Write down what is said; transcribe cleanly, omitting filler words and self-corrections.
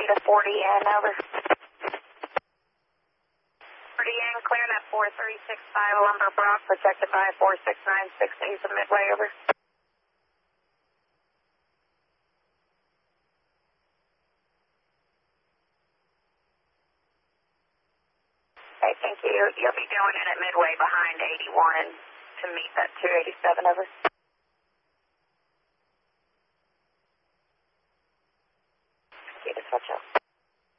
need a 40N, over. 40N, clearing that 4365 Lumber Brock, protected by 4696 east of Midway, over. Okay, thank you. You'll be going in at Midway behind 81 to meet that 287, over.